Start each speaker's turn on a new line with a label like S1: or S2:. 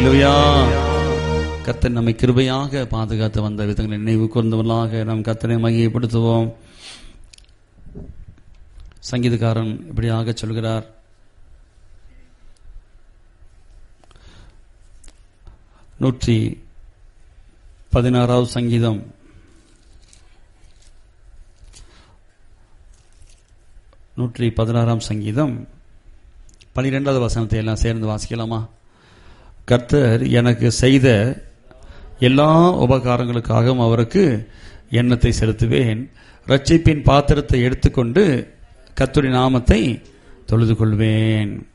S1: கர்த்தர் நம்மை கிருபையாக பாதுகாத்து வந்த விதங்களை நினைவு கூர்ந்தவர்களாக நாம் கர்த்தரை மகிமைப்படுத்துவோம். சங்கீதக்காரன் இப்படியாக சொல்கிறார், நூற்றி 16 சங்கீதம் 116 சங்கீதம் 12வது வசனத்தை எல்லாம் சேர்ந்து வாசிக்கலாமா? கர்த்தர் எனக்கு செய்த எல்லா உபகாரங்களுக்காகவும் அவருக்கு எண்ணத்தை செலுத்துவேன். இரட்சிப்பின் பாத்திரத்தை எடுத்துக்கொண்டு கர்த்தருடைய நாமத்தை தொழுது கொள்வேன்.